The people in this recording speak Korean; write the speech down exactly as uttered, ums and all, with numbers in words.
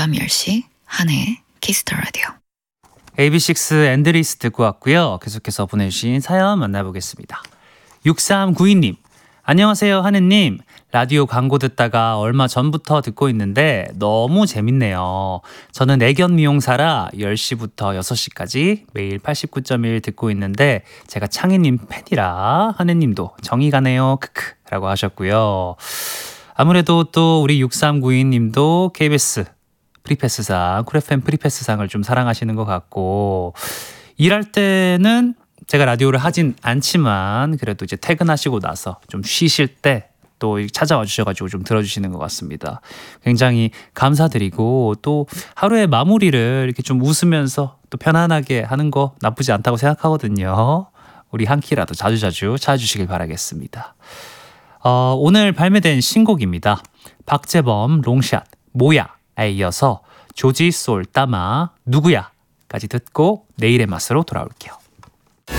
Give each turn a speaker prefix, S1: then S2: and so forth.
S1: 밤 열 시 한혜의 키스터 라디오.
S2: 에이비식스 앤드리스 듣고 왔고요. 계속해서 보내주신 사연 만나보겠습니다. 육삼구이 님, 안녕하세요 하느님. 라디오 광고 듣다가 얼마 전부터 듣고 있는데 너무 재밌네요. 저는 애견 미용사라 열 시부터 여섯 시까지 매일 팔십구 점 일 듣고 있는데 제가 창희님 팬이라 하느님도 정이 가네요. 크크 라고 하셨고요. 아무래도 또 우리 육삼구이 님도 케이비에스 프리패스상, 쿨 에프엠 프리패스상을 좀 사랑하시는 것 같고, 일할 때는 제가 라디오를 하진 않지만 그래도 이제 퇴근하시고 나서 좀 쉬실 때 또 찾아와 주셔가지고 좀 들어주시는 것 같습니다. 굉장히 감사드리고, 또 하루의 마무리를 이렇게 좀 웃으면서 또 편안하게 하는 거 나쁘지 않다고 생각하거든요. 우리 한 끼라도 자주자주 찾아주시길 바라겠습니다. 어, 오늘 발매된 신곡입니다. 박재범 롱샷 뭐야에 이어서 조지 솔 따마 누구야 까지 듣고 내일의 맛으로 돌아올게요.